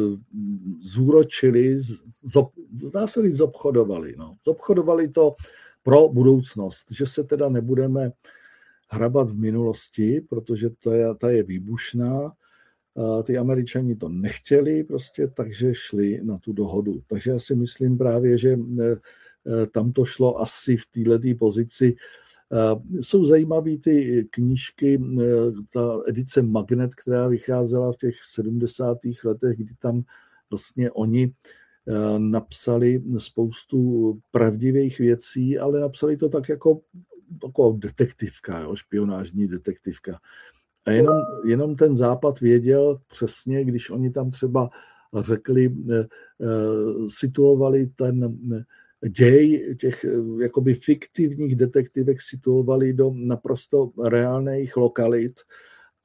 zúročili, dá se říct, zobchodovali. No. Zobchodovali to pro budoucnost, že se teda nebudeme hrabat v minulosti, protože ta je výbušná. Ty Američani to nechtěli prostě, takže šli na tu dohodu. Takže já si myslím právě, že tam to šlo asi v této pozici. Jsou zajímavé ty knížky, ta edice Magnet, která vycházela v těch 70. letech, kdy tam vlastně oni napsali spoustu pravdivých věcí, ale napsali to tak jako detektivka, jo, špionážní detektivka. A jenom ten Západ věděl přesně, když oni tam třeba řekli, situovali ten děj těch jakoby fiktivních detektivek situovali do naprosto reálných lokalit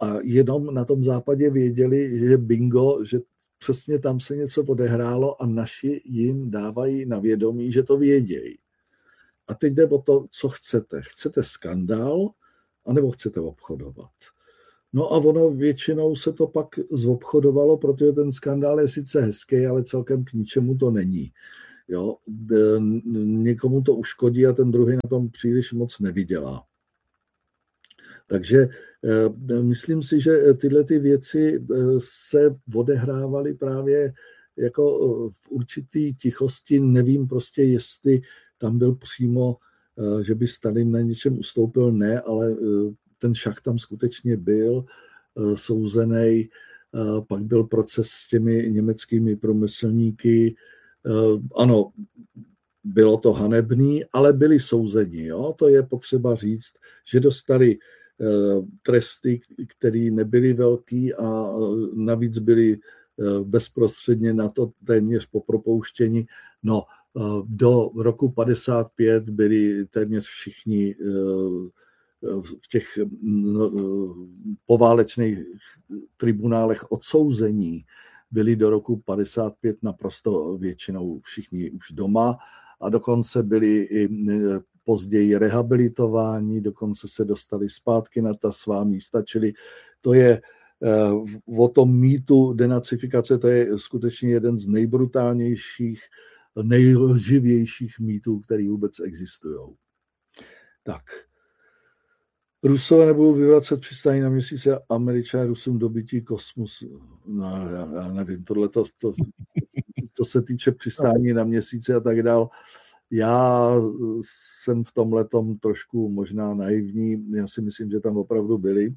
a jenom na tom západě věděli, že bingo, že přesně tam se něco odehrálo a naši jim dávají na vědomí, že to vědějí. A teď jde o to, co chcete. Chcete skandál, anebo chcete obchodovat? No a ono většinou se to pak zobchodovalo, protože ten skandál je sice hezký, ale celkem k ničemu to není. Jo? Někomu to uškodí a ten druhý na tom příliš moc nevydělá. Takže myslím si, že tyhle ty věci se odehrávaly právě jako v určitý tichosti. Nevím prostě, jestli tam byl přímo, že by Stalin na něčem ustoupil, ne, ale ten šach tam skutečně byl souzený. Pak byl proces s těmi německými průmyslníky. Ano, bylo to hanebný, ale byli souzeni. Jo? To je potřeba říct, že dostali tresty, které nebyly velký a navíc byly bezprostředně na to téměř po propouštění. No, do roku 55 byli téměř všichni v těch poválečných tribunálech odsouzení. Byli do roku 55 naprosto většinou všichni už doma a dokonce byli i později rehabilitováni, dokonce se dostali zpátky na ta svá místa, čili to je o tom mýtu denacifikace, to je skutečně jeden z nejbrutálnějších, nejlživějších mýtů, který vůbec existují. Tak. Rusové nebudou vyvracet přistání na měsíci a Američané Rusům dobytí kosmos. No, já nevím, to se týče přistání na měsíci a tak dál. Já jsem v tomhletom trošku možná naivní. Já si myslím, že tam opravdu byli.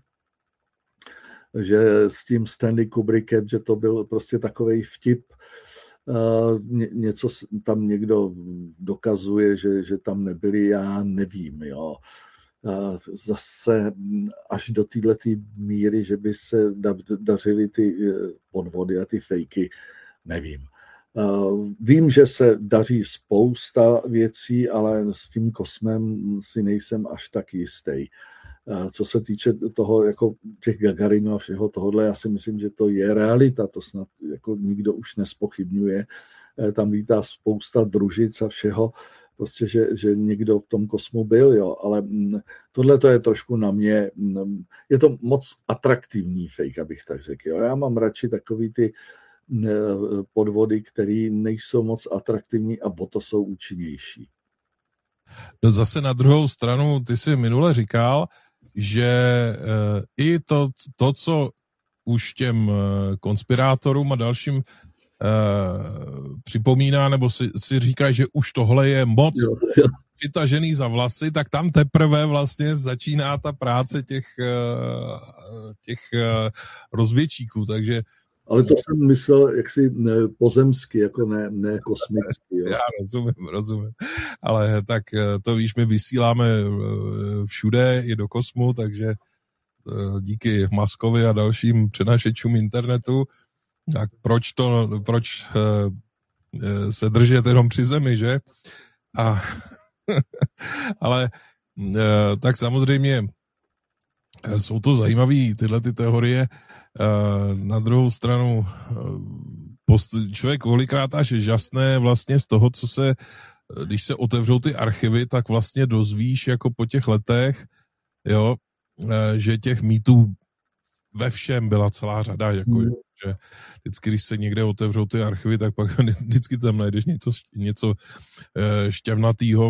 Že s tím Stanley Kubrickem, že to byl prostě takovej vtip. Něco tam někdo dokazuje, že tam nebyli, já nevím, jo. Zase až do této míry, že by se dařily ty podvody a ty fejky, nevím. Vím, že se daří spousta věcí, ale s tím kosmem si nejsem až tak jistý. Co se týče toho, jako těch Gagarinů a všeho tohohle, já si myslím, že to je realita, to snad jako nikdo už nespochybňuje. Tam vítá spousta družic a všeho, prostě, že někdo v tom kosmu byl, jo, ale tohle to je trošku na mě, je to moc atraktivní fake, abych tak řekl, jo. Já mám radši takový ty podvody, které nejsou moc atraktivní a o to jsou účinnější. No zase na druhou stranu, ty jsi minule říkal, že i to, co už těm konspirátorům a dalším připomíná, nebo si říká, že už tohle je moc přitažený za vlasy, tak tam teprve vlastně začíná ta práce těch rozvědčíků, takže ale to jsem myslel jaksi pozemsky, jako ne kosmicky. Jo. Já rozumím. Ale tak to víš, my vysíláme všude i do kosmu, takže díky Muskovi a dalším přenašečům internetu, tak proč se držet jenom při zemi, že? Ale tak samozřejmě jsou to zajímavé tyhle ty teorie. Na druhou stranu člověk kolikrát až žasné vlastně z toho, co se, když se otevřou ty archivy, tak vlastně dozvíš jako po těch letech, jo, že těch mýtů ve všem byla celá řada, jako, že vždycky, když se někde otevřou ty archivy, tak pak vždycky tam najdeš něco šťavnatýho,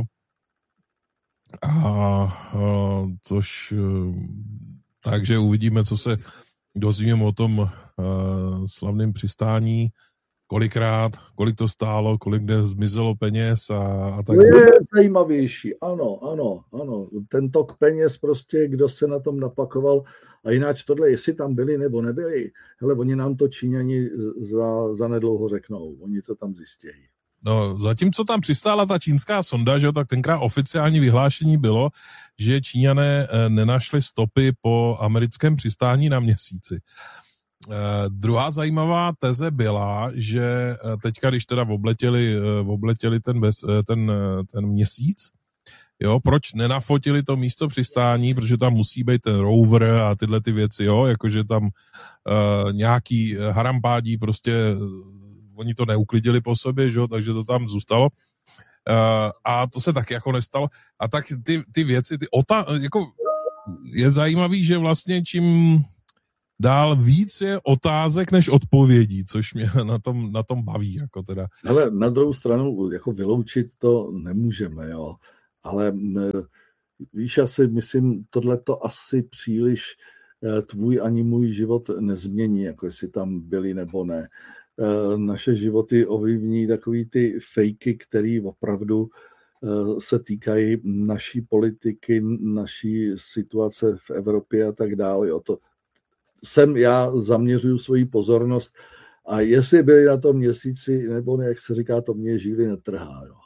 což takže uvidíme, co se dozvíme o tom slavném přistání, kolik to stálo, kolik kde zmizelo peněz a tak. To je zajímavější, ano. Ten tok peněz prostě, kdo se na tom napakoval a jináč tohle, jestli tam byli nebo nebyli, hele, oni nám to Číňani za nedlouho řeknou, oni to tam zjistějí. No, zatímco tam přistála ta čínská sonda, že jo, tak tenkrát oficiální vyhlášení bylo, že Číňané nenašli stopy po americkém přistání na Měsíci. Druhá zajímavá teze byla, že teďka, když teda obletěli ten Měsíc, Jo, proč nenafotili to místo přistání, protože tam musí být ten rover a tyhle ty věci, jo, jakože tam nějaký harampádí prostě, oni to neuklidili po sobě, že jo, takže to tam zůstalo. A to se taky jako nestalo. A tak ty věci, jako je zajímavý, že vlastně čím dál víc je otázek než odpovědí, což mě na tom baví, jako teda. Ale na druhou stranu, jako vyloučit to nemůžeme, jo. Ale víš, já si myslím, tohleto asi příliš tvůj ani můj život nezmění, jako jestli tam byli nebo ne. Naše životy ovlivní takový ty fejky, které opravdu se týkají naší politiky, naší situace v Evropě a tak dále. Jo. Já zaměřuju svoji pozornost a jestli byli na tom měsíci, nebo ne, jak se říká, to mě žíly netrhá. Jo.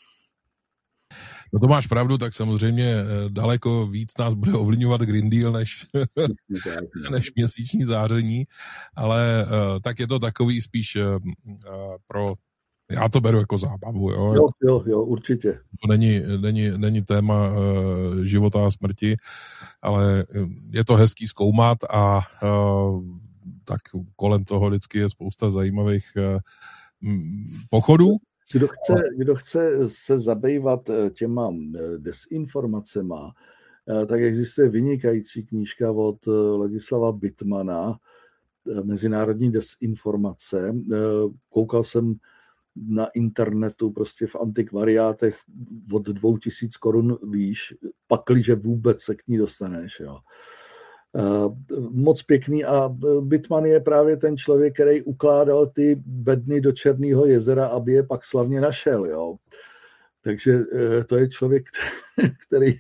No to máš pravdu, tak samozřejmě daleko víc nás bude ovlivňovat Green Deal než měsíční záření, ale tak je to takový spíš pro, já to beru jako zábavu. Jo, určitě. To není téma života a smrti, ale je to hezký zkoumat a tak kolem toho vždycky je spousta zajímavých pochodů. Kdo chce se zabývat těma desinformacema, tak existuje vynikající knížka od Ladislava Bittmana, Mezinárodní desinformace. Koukal jsem na internetu, prostě v antikvariátech od 2000 korun výš, pakliže vůbec se k ní dostaneš. Jo. Moc pěkný a Bittman je právě ten člověk, který ukládal ty bedny do Černého jezera, aby je pak slavně našel. Jo. Takže to je člověk, který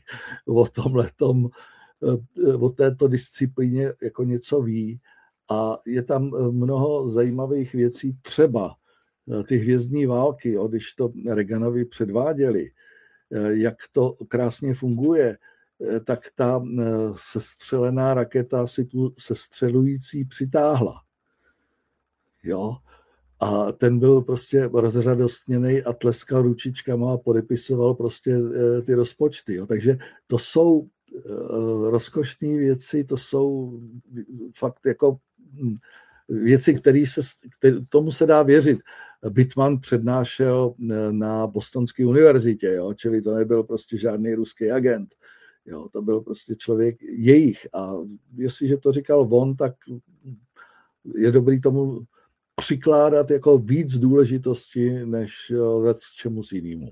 o této disciplíně jako něco ví a je tam mnoho zajímavých věcí, třeba ty hvězdní války, jo, když to Reaganovi předváděli, jak to krásně funguje, tak ta sestřelená raketa si tu sestřelující přitáhla. Jo? A ten byl prostě rozradostněnej a tleskal ručičkama a podepisoval prostě ty rozpočty. Jo? Takže to jsou rozkošné věci, to jsou fakt jako věci, tomu se dá věřit. Bittman přednášel na Bostonské univerzitě, jo? Čili to nebyl prostě žádný ruský agent. Jo, to byl prostě člověk jejich a jestliže to říkal on, tak je dobrý tomu přikládat jako víc důležitosti, než čemu jinému.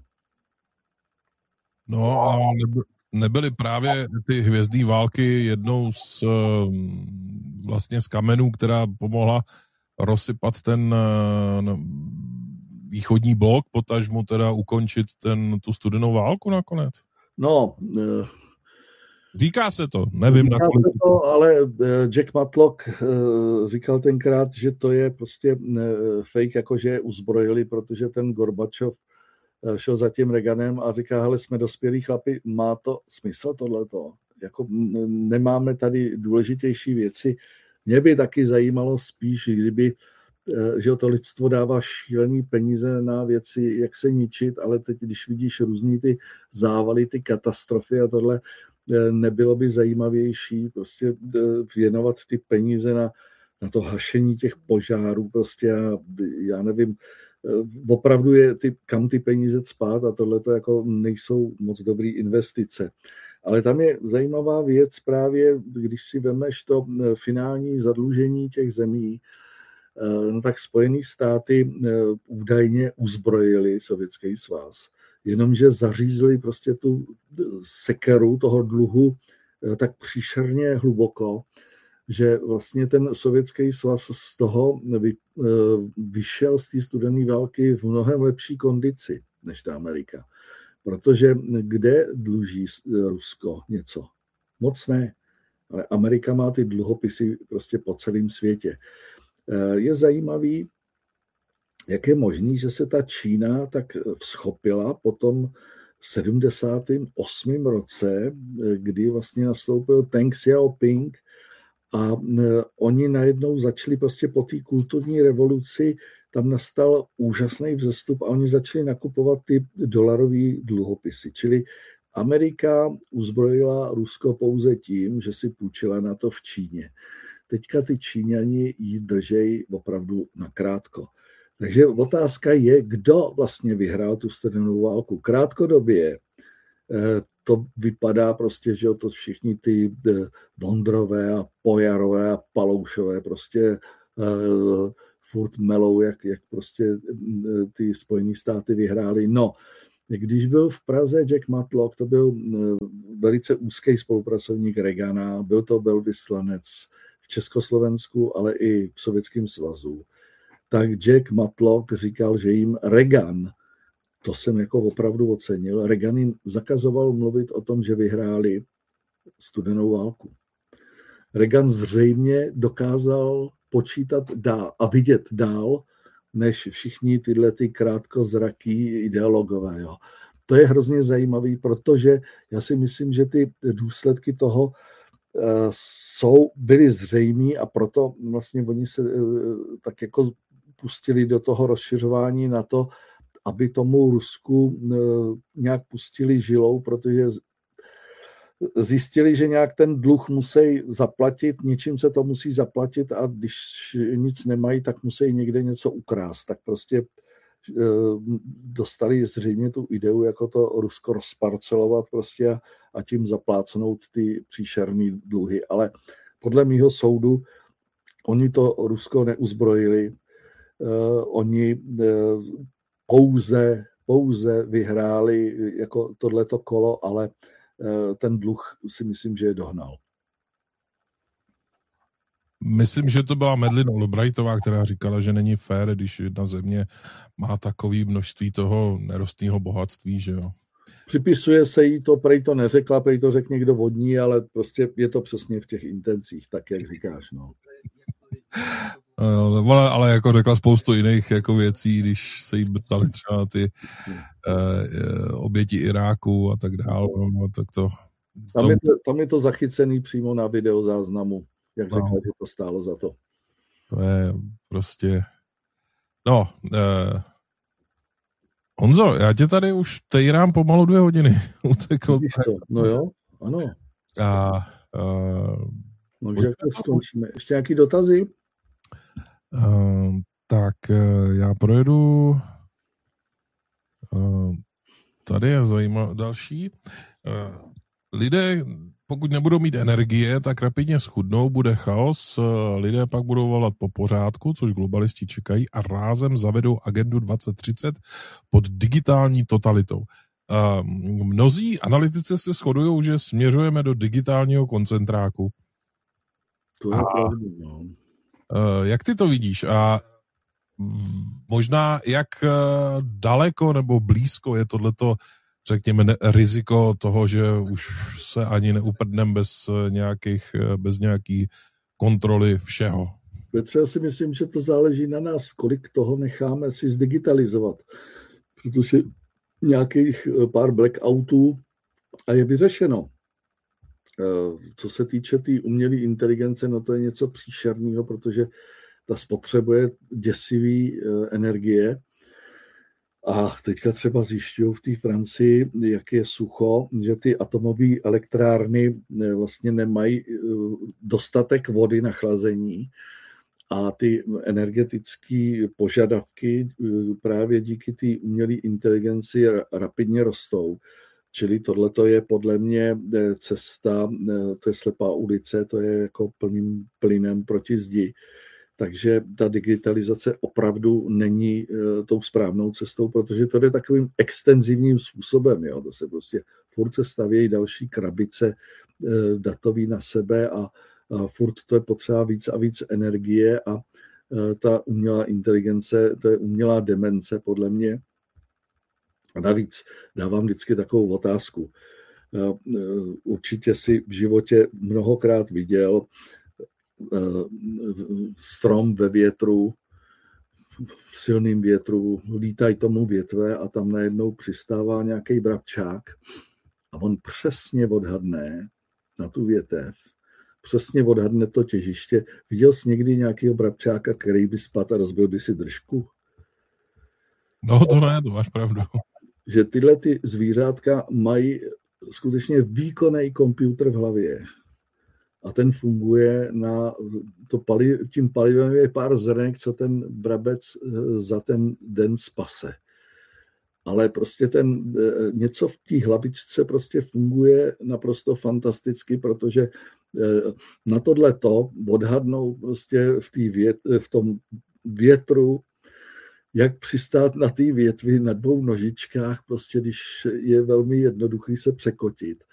No a nebyly právě ty hvězdní války jednou vlastně z kamenů, která pomohla rozsypat ten východní blok, potažmu teda ukončit tu studenou válku nakonec? No, říká se to, nevím. Říká se to, ale Jack Matlock říkal tenkrát, že to je prostě fake, jakože je uzbrojili, protože ten Gorbačov šel za tím Reaganem a říká, hele, jsme dospělí chlapi, má to smysl tohleto? Jako nemáme tady důležitější věci. Mě by taky zajímalo spíš, kdyby, že to lidstvo dává šílený peníze na věci, jak se ničit, ale teď, když vidíš různý ty závaly, ty katastrofy a tohle, nebylo by zajímavější prostě věnovat ty peníze na to hašení těch požárů prostě a já nevím, opravdu je kam ty peníze cpát a tohle to jako nejsou moc dobrý investice. Ale tam je zajímavá věc právě, když si vemeš to finální zadlužení těch zemí, no tak Spojené státy údajně uzbrojili Sovětský svaz, jenomže zařízli prostě tu sekeru toho dluhu tak příšerně hluboko, že vlastně ten Sovětský svaz z toho vyšel z té studené války v mnohem lepší kondici než ta Amerika. Protože kde dluží Rusko něco? Moc ne. Ale Amerika má ty dluhopisy prostě po celém světě. Je zajímavý, jak je možný, že se ta Čína tak vzchopila po tom 78. roce, kdy vlastně nastoupil Deng Xiaoping a oni najednou začali prostě po té kulturní revoluci, tam nastal úžasný vzestup a oni začali nakupovat ty dolarové dluhopisy. Čili Amerika uzbrojila Rusko pouze tím, že si půjčila na to v Číně. Teďka ty Číňani ji držejí opravdu nakrátko. Takže otázka je, kdo vlastně vyhrál tu studenou válku. Krátkodobě to vypadá prostě, že to všichni ty Vondrové a Pojarové a Paloušové prostě furt melou, jak prostě ty Spojené státy vyhrály. No, když byl v Praze Jack Matlock, to byl velice úzký spolupracovník Reagana, byl to velvyslanec v Československu, ale i v Sovětském svazu. Tak Jack Matlock říkal, že jim Reagan, to jsem jako opravdu ocenil, Reagan jim zakazoval mluvit o tom, že vyhráli studenou válku. Reagan zřejmě dokázal počítat dál a vidět dál, než všichni tyhle ty krátkozraký ideologové. Jo. To je hrozně zajímavý, protože já si myslím, že ty důsledky toho byly zřejmý a proto vlastně oni se tak jako pustili do toho rozšiřování na to, aby tomu Rusku nějak pustili žilou, protože zjistili, že nějak ten dluh musí zaplatit, něčím se to musí zaplatit a když nic nemají, tak musí někde něco ukrást. Tak prostě dostali zřejmě tu ideu, jako to Rusko rozparcelovat prostě a tím zaplácnout ty příšerné dluhy. Ale podle mýho soudu oni to Rusko neuzbrojili, oni pouze vyhráli jako tohleto kolo, ale ten dluh si myslím, že je dohnal. Myslím, že to byla Madeleine Albrightová, která říkala, že není fér, když jedna země má takové množství toho nerostného bohatství, že jo. Připisuje se jí to, prej to neřekla, prej to řekl někdo vodní, ale prostě je to přesně v těch intencích, tak jak říkáš, no. Ale jako řekla spoustu jiných jako věcí, když se jí ptali třeba ty oběti Iráku a tak dále, no, tak to... Tam je to zachycený přímo na videozáznamu, jak řekla, že to stálo za to. To je prostě... No, Honzo, já tě tady už tejrám pomalu 2 hodiny. Uteklo. No jo, ano. No, jak to skončíme? Ještě nějaký dotazy? Tak já projedu. Tady je zajímavé další. Lidé, pokud nebudou mít energie, tak rapidně schudnou, bude chaos, lidé pak budou volat po pořádku, což globalisti čekají, a rázem zavedou agendu 2030 pod digitální totalitou. Mnozí analytici se shodují, že směřujeme do digitálního koncentráku. To je pravda, no. Jak ty to vidíš? A možná jak daleko nebo blízko je tohleto, řekněme, riziko toho, že už se ani neuprdneme bez nějaký kontroly všeho? Petře, já si myslím, že to záleží na nás, kolik toho necháme si zdigitalizovat. Protože nějakých pár blackoutů a je vyřešeno. Co se týče té umělé inteligence, no to je něco příšerného, protože ta spotřebuje děsivý energie. A teďka třeba zjišťují v té Francii, jak je sucho, že ty atomové elektrárny vlastně nemají dostatek vody na chlazení a ty energetické požadavky právě díky té umělé inteligenci rapidně rostou. Čili tohleto je podle mě cesta, to je slepá ulice, to je jako plným plynem proti zdi. Takže ta digitalizace opravdu není tou správnou cestou, protože to jde takovým extenzivním způsobem. Jo? To se prostě furt se stavějí další krabice datový na sebe a furt to je potřeba víc a víc energie a ta umělá inteligence, to je umělá demence podle mě. A navíc dávám vždycky takovou otázku. Určitě si v životě mnohokrát viděl strom ve větru, v silném větru, lítají tomu větve a tam najednou přistává nějaký brabčák a on přesně odhadne na tu větev, přesně odhadne to těžiště. Viděl jsi někdy nějakého brabčáka, který by spadl a rozbil by si držku? No to ne, to máš pravdu. Že tyhle ty zvířátka mají skutečně výkonný počítač v hlavě. A ten funguje na to tím palivem je pár zrnek, co ten vrabec za ten den spase. Ale prostě něco v té hlavičce prostě funguje naprosto fantasticky, protože na tohleto odhadnou prostě v tom větru, jak přistát na té větvi na 2 nožičkách, prostě když je velmi jednoduchý se překotit.